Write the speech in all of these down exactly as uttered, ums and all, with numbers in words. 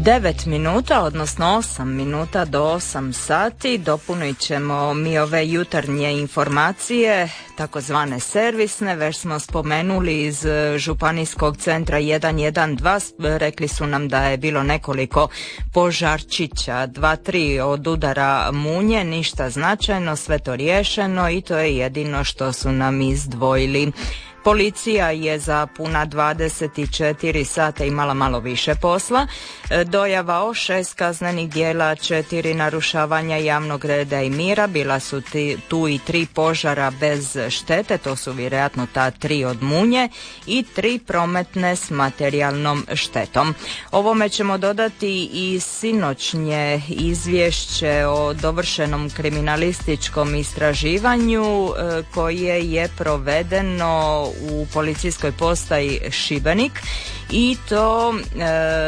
devet minuta, odnosno osam minuta do osam sati. Dopunit ćemo mi ove jutarnje informacije, takozvane servisne. Već smo spomenuli iz županijskog centra jedan jedan dva, rekli su nam da je bilo nekoliko požarčića, dva, tri od udara munje, ništa značajno, sve to riješeno i to je jedino što su nam izdvojili. Policija je za puna dvadeset četiri sata imala malo više posla. Dojava o šest kaznenih djela, četiri narušavanja javnog reda i mira, bila su ti, tu i tri požara bez štete, to su vjerojatno ta tri od munje, i tri prometne s materijalnom štetom. Ovome ćemo dodati i sinoćnje izvješće o dovršenom kriminalističkom istraživanju koje je provedeno u policijskoj postaji Šibenik, i to e,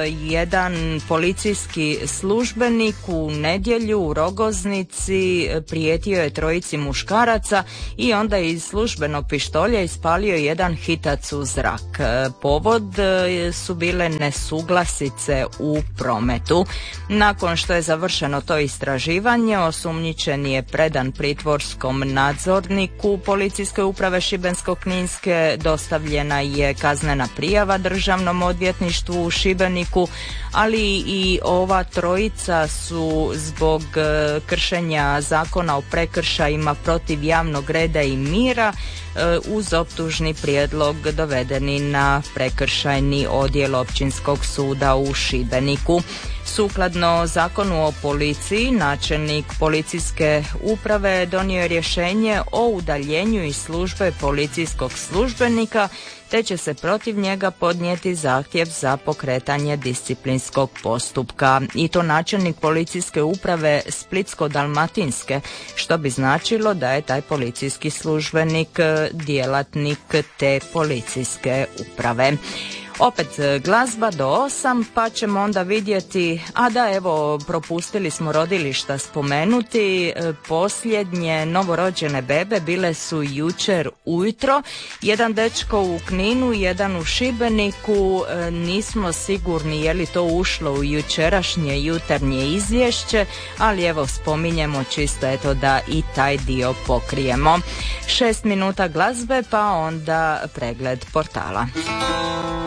jedan policijski službenik u nedjelju u Rogoznici prijetio je trojici muškaraca i onda je iz službenog pištolja ispalio jedan hitac u zrak. Povod e, su bile nesuglasice u prometu. Nakon što je završeno to istraživanje, osumnjičeni je predan pritvorskom nadzorniku Policijske uprave Šibensko-kninske, dostavljena je kaznena prijava Državnom odvjetništvu u Šibeniku, ali i ova trojica su zbog kršenja zakona o prekršajima protiv javnog reda i mira uz optužni prijedlog dovedeni na prekršajni odjel Općinskog suda u Šibeniku. Sukladno Zakonu o policiji, načelnik policijske uprave donio je rješenje o udaljenju iz službe policijskog službenika, te će se protiv njega podnijeti zahtjev za pokretanje disciplinskog postupka. I to načelnik policijske uprave Splitsko-dalmatinske, što bi značilo da je taj policijski službenik djelatnik te policijske uprave. Opet glazba do osam, pa ćemo onda vidjeti, a da evo propustili smo rodilišta spomenuti, posljednje novorođene bebe bile su jučer ujutro, jedan dečko u Kninu, jedan u Šibeniku, nismo sigurni je li to ušlo u jučerašnje jutarnje izvješće, ali evo spominjemo čisto eto da i taj dio pokrijemo. Šest minuta glazbe, pa onda pregled portala.